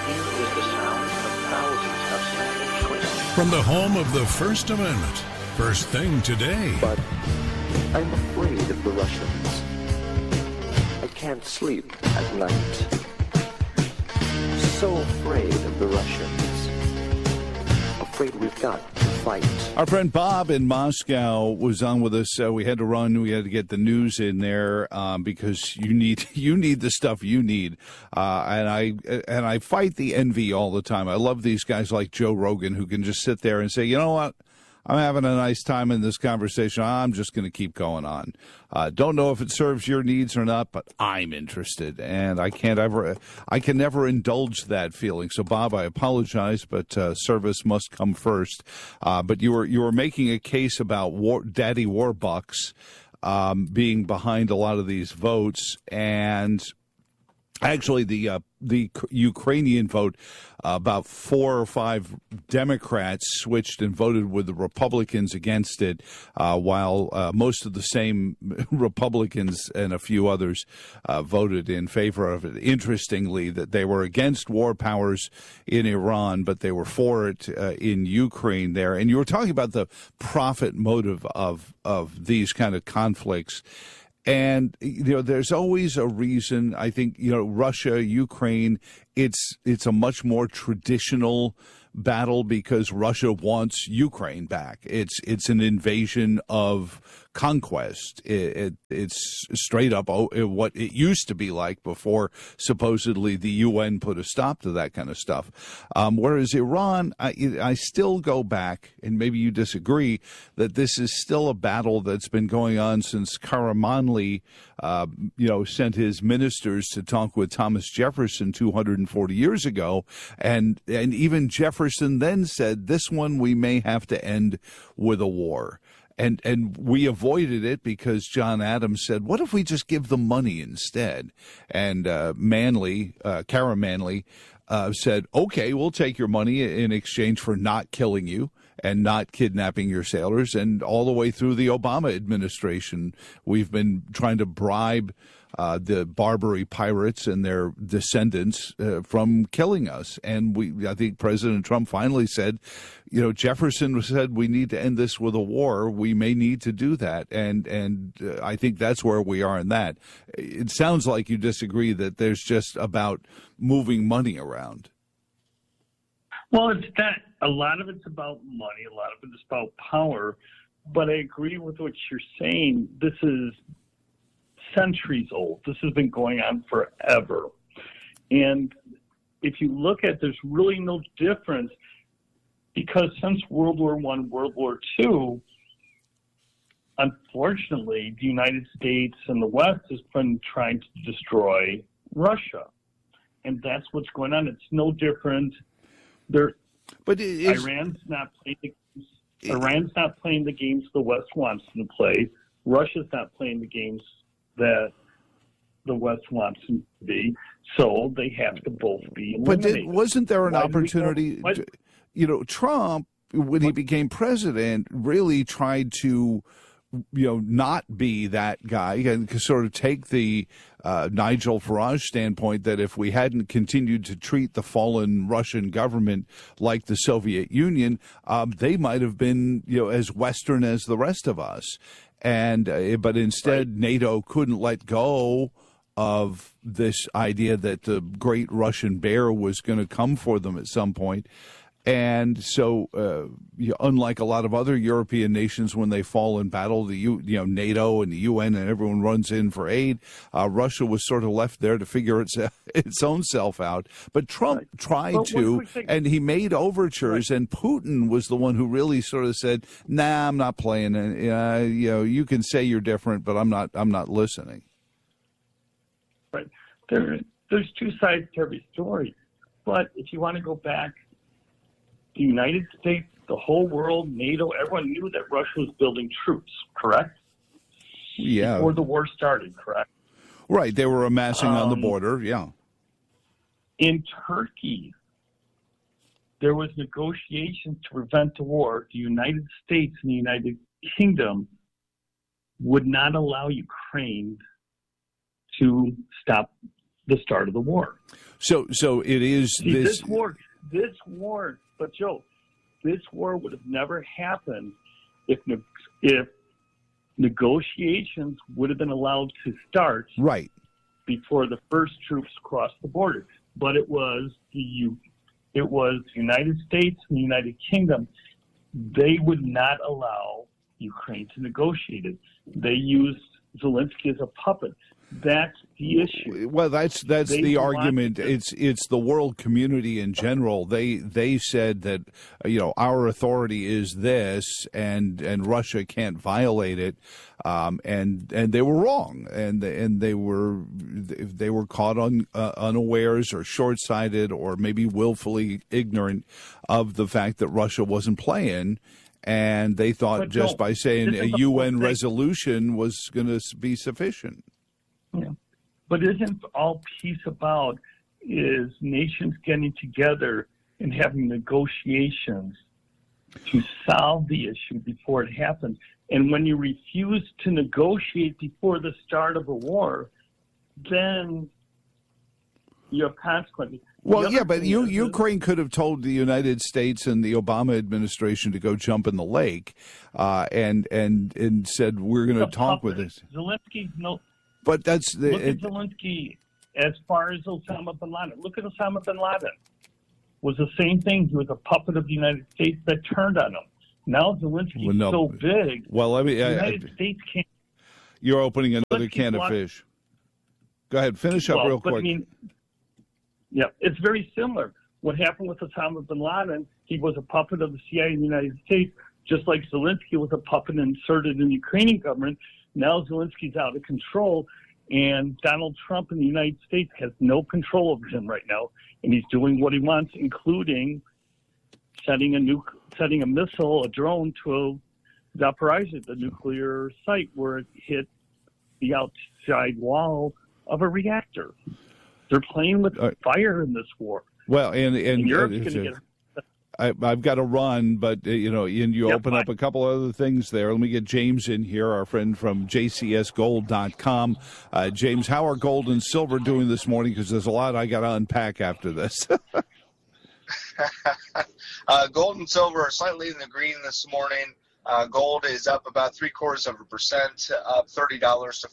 Here is the sound of thousands of simple choices. From the home of the First Amendment, First Thing Today. But I'm afraid of the Russians. I can't sleep at night. So afraid of the Russians. Afraid we've got to fight. Our friend Bob in Moscow was on with us. We had to run. We had to get the news in there because you need the stuff you need. And I fight the envy all the time. I love these guys like Joe Rogan who can just sit there and say, you know what? I'm having a nice time in this conversation. I'm just going to keep going on. Don't know if it serves your needs or not, but I'm interested, and I can never indulge that feeling. So, Bob, I apologize, but service must come first. But you were making a case about Daddy Warbucks being behind a lot of these votes, and actually the Ukrainian vote, about 4 or 5 Democrats switched and voted with the Republicans against it, while most of the same Republicans and a few others voted in favor of it. Interestingly, that they were against war powers in Iran, but they were for it in Ukraine there. And you were talking about the profit motive of these kind of conflicts. And, there's always a reason. I think, Russia, Ukraine, it's a much more traditional battle because Russia wants Ukraine back. It's an invasion of conquest. It's straight up what it used to be like before supposedly the UN put a stop to that kind of stuff. Whereas Iran, I still go back, and maybe you disagree, that this is still a battle that's been going on since Karamanli, sent his ministers to talk with Thomas Jefferson 240 years ago. And even Jefferson then said, this one we may have to end with a war. And we avoided it because John Adams said, what if we just give them money instead? And Kara Manley said, okay, we'll take your money in exchange for not killing you and not kidnapping your sailors. And all the way through the Obama administration, we've been trying to bribe the Barbary pirates and their descendants from killing us. And I think President Trump finally said, Jefferson said we need to end this with a war. We may need to do that. And I think that's where we are in that. It sounds like you disagree that there's just about moving money around. Well, it's that. A lot of it's about money. A lot of it is about power. But I agree with what you're saying. This is centuries old. This has been going on forever. And if you look at, there's really no difference because since World War I, World War II, unfortunately, the United States and the West has been trying to destroy Russia. And that's what's going on. It's no different. Iran's not playing the games. Iran's not playing the games the West wants them to play. Russia's not playing the games that the West wants them to be, so they have to both be eliminated. But wasn't there an opportunity? Trump, when he became president, really tried to, not be that guy and sort of take the Nigel Farage standpoint that if we hadn't continued to treat the fallen Russian government like the Soviet Union, they might have been, as Western as the rest of us. But instead, right. NATO couldn't let go of this idea that the great Russian bear was going to come for them at some point. And so, unlike a lot of other European nations, when they fall in battle, NATO and the UN and everyone runs in for aid. Russia was sort of left there to figure its own self out. But Trump tried to, and he made overtures. Right. And Putin was the one who really sort of said, "Nah, I'm not playing it. You can say you're different, but I'm not listening." Right. There's two sides to every story. But if you want to go back. The United States, the whole world, NATO, everyone knew that Russia was building troops, correct? Yeah. Before the war started, correct? Right. They were amassing on the border, yeah. In Turkey, there was negotiations to prevent the war. The United States and the United Kingdom would not allow Ukraine to stop the start of the war. So it is this war. But Joe, this war would have never happened if negotiations would have been allowed to start right before the first troops crossed the border. But it was the United States and the United Kingdom. They would not allow Ukraine to negotiate it. They used Zelensky as a puppet. That's the issue. Well, that's the argument. It's the world community in general. They said that our authority is this, and Russia can't violate it, and they were wrong, and they were caught unawares or short-sighted or maybe willfully ignorant of the fact that Russia wasn't playing. And they thought just by saying a UN resolution was going to be sufficient. Yeah. But isn't all peace about is nations getting together and having negotiations to solve the issue before it happens? And when you refuse to negotiate before the start of a war, then you have consequences. Well, yeah, but Ukraine could have told the United States and the Obama administration to go jump in the lake, and said we're going to talk with this. Zelensky's no. But that's look at Zelensky as far as Osama bin Laden. Look at Osama bin Laden. Was the same thing. He was a puppet of the United States that turned on him. Now Zelensky's so big. Well, the United States can't. You're opening another can of fish. Go ahead, finish up real quick. I mean, yeah, it's very similar. What happened with Osama bin Laden, he was a puppet of the CIA in the United States, just like Zelensky was a puppet inserted in the Ukrainian government. Now Zelensky's out of control, and Donald Trump in the United States has no control over him right now, and he's doing what he wants, including setting a missile, a drone, to Zaporizhzhia, the nuclear site where it hit the outside wall of a reactor. They're playing with fire in this war. Well, and Europe's going to get. I've got to run, but you open up a couple other things there. Let me get James in here, our friend from jcsgold.com. James, how are gold and silver doing this morning? Because there's a lot I got to unpack after this. Gold and silver are slightly in the green this morning. Gold is up about 0.75%, up $30 to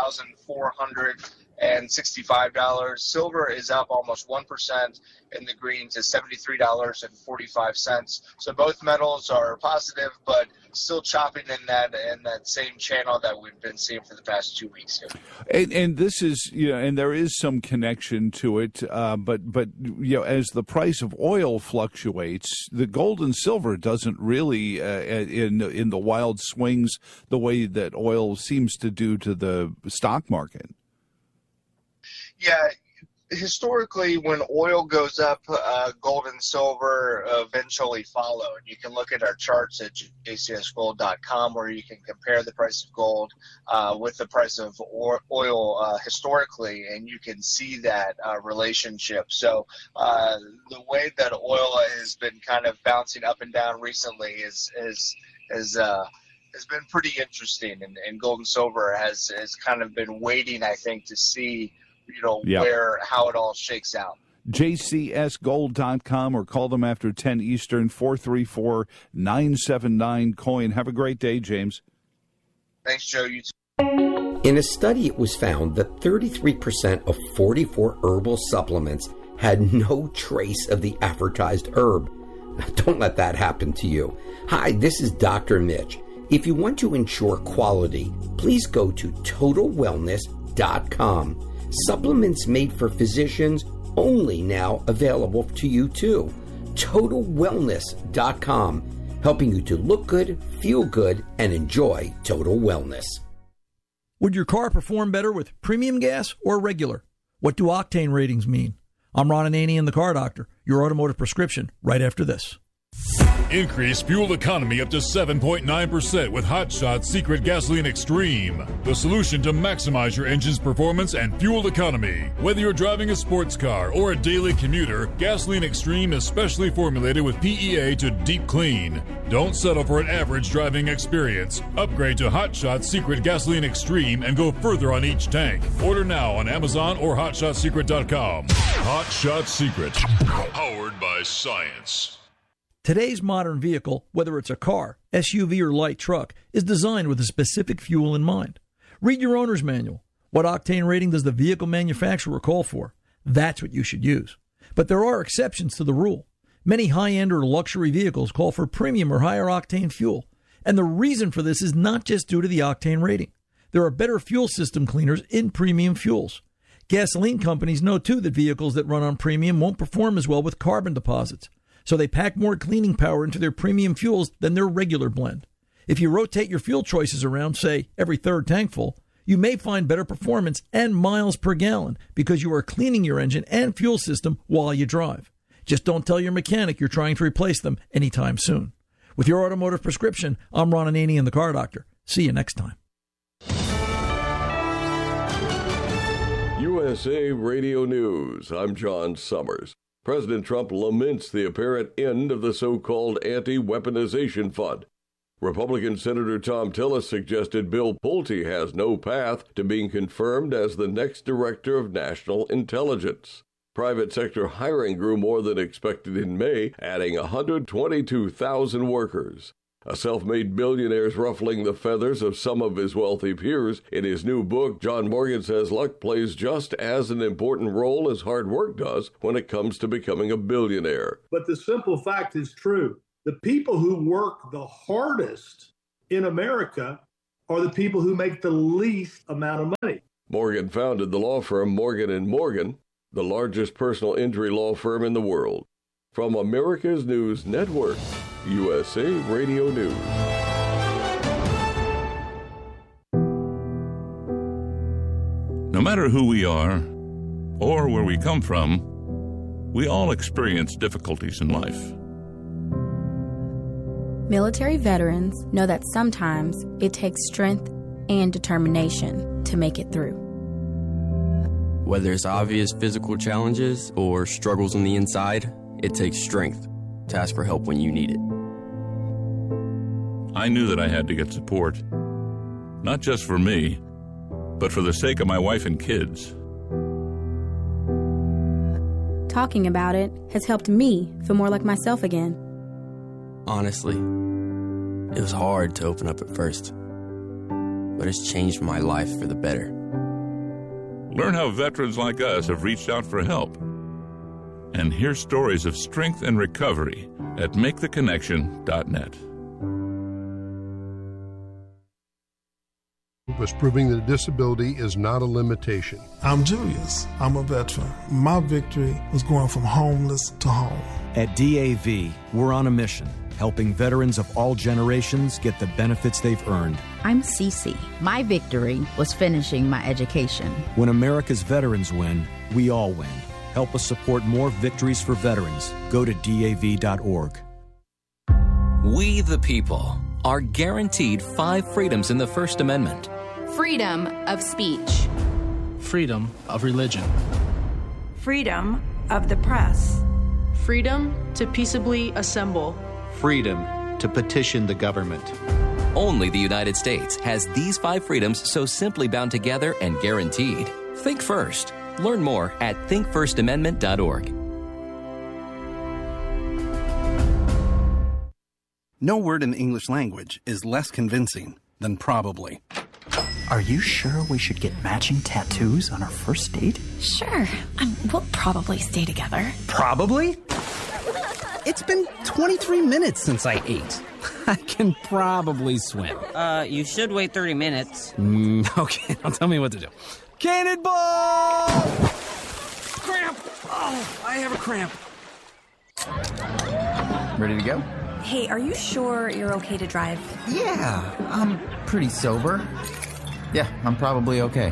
$4,465. Silver is up almost 1% in the green to $73.45. So both metals are positive, but still chopping in that same channel that we've been seeing for the past 2 weeks here. And this is, and there is some connection to it, but as the price of oil fluctuates, the gold and silver doesn't really in the wild swings the way that oil seems to do to the stock market. Yeah, historically, when oil goes up, gold and silver eventually follow. And you can look at our charts at jcsgold.com where you can compare the price of gold with the price of oil historically, and you can see that relationship. So the way that oil has been kind of bouncing up and down recently has been pretty interesting, and gold and silver has kind of been waiting, I think, to see how it all shakes out. jcsgold.com or call them after 10 Eastern, 434-979-COIN. Have a great day, James. Thanks, Joe. You too. In a study, it was found that 33% of 44 herbal supplements had no trace of the advertised herb. Now, don't let that happen to you. Hi, this is Dr. Mitch. If you want to ensure quality, please go to TotalWellness.com. Supplements made for physicians, only now available to you too. TotalWellness.com, helping you to look good, feel good, and enjoy total wellness. Would your car perform better with premium gas or regular? What do octane ratings mean? I'm Ron Ananian, the Car Doctor, your automotive prescription, right after this. Increase fuel economy up to 7.9% with Hot Shots Secret Gasoline Extreme, the solution to maximize your engine's performance and fuel economy. Whether you're driving a sports car or a daily commuter, Gasoline Extreme is specially formulated with PEA to deep clean. Don't settle for an average driving experience. Upgrade to Hot Shots Secret Gasoline Extreme and go further on each tank. Order now on Amazon or HotShotSecret.com. Hot Shot Secret, powered by science. Today's modern vehicle, whether it's a car, SUV, or light truck, is designed with a specific fuel in mind. Read your owner's manual. What octane rating does the vehicle manufacturer call for? That's what you should use. But there are exceptions to the rule. Many high-end or luxury vehicles call for premium or higher octane fuel. And the reason for this is not just due to the octane rating. There are better fuel system cleaners in premium fuels. Gasoline companies know, too, that vehicles that run on premium won't perform as well with carbon deposits. So they pack more cleaning power into their premium fuels than their regular blend. If you rotate your fuel choices around, say, every third tank full, you may find better performance and miles per gallon because you are cleaning your engine and fuel system while you drive. Just don't tell your mechanic you're trying to replace them anytime soon. With your automotive prescription, I'm Ron Ananian, the Car Doctor. See you next time. USA Radio News. I'm John Summers. President Trump laments the apparent end of the so-called anti-weaponization fund. Republican Senator Thom Tillis suggested Bill Pulte has no path to being confirmed as the next director of national intelligence. Private sector hiring grew more than expected in May, adding 122,000 workers. A self-made billionaire is ruffling the feathers of some of his wealthy peers. In his new book, John Morgan says luck plays just as an important role as hard work does when it comes to becoming a billionaire. But the simple fact is true. The people who work the hardest in America are the people who make the least amount of money. Morgan founded the law firm Morgan & Morgan, the largest personal injury law firm in the world. From America's News Network, USA Radio News. No matter who we are or where we come from, we all experience difficulties in life. Military veterans know that sometimes it takes strength and determination to make it through. Whether it's obvious physical challenges or struggles on the inside, it takes strength to ask for help when you need it. I knew that I had to get support, not just for me, but for the sake of my wife and kids. Talking about it has helped me feel more like myself again. Honestly, it was hard to open up at first, but it's changed my life for the better. Learn how veterans like us have reached out for help. And hear stories of strength and recovery at MakeTheConnection.net. Was proving that disability is not a limitation. I'm Julius. I'm a veteran. My victory was going from homeless to home. At DAV, we're on a mission, helping veterans of all generations get the benefits they've earned. I'm Cece. My victory was finishing my education. When America's veterans win, we all win. Help us support more victories for veterans. Go to DAV.org. We, the people, are guaranteed 5 freedoms in the First Amendment. Freedom of speech. Freedom of religion. Freedom of the press. Freedom to peaceably assemble. Freedom to petition the government. Only the United States has these 5 freedoms so simply bound together and guaranteed. Think first. Learn more at thinkfirstamendment.org. No word in the English language is less convincing than probably. Are you sure we should get matching tattoos on our first date? Sure. We'll probably stay together. Probably? It's been 23 minutes since I ate. I can probably swim. You should wait 30 minutes. Okay, now tell me what to do. Cannonball! Cramp! Oh, I have a cramp. Ready to go? Hey, are you sure you're okay to drive? Yeah, I'm pretty sober. Yeah, I'm probably okay.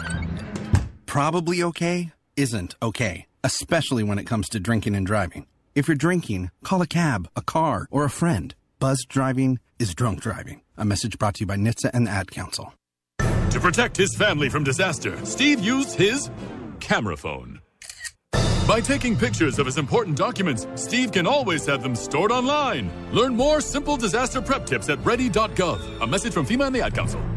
Probably okay isn't okay, especially when it comes to drinking and driving. If you're drinking, call a cab, a car, or a friend. Buzzed driving is drunk driving. A message brought to you by NHTSA and the Ad Council. To protect his family from disaster, Steve used his camera phone. By taking pictures of his important documents, Steve can always have them stored online. Learn more simple disaster prep tips at ready.gov. A message from FEMA and the Ad Council.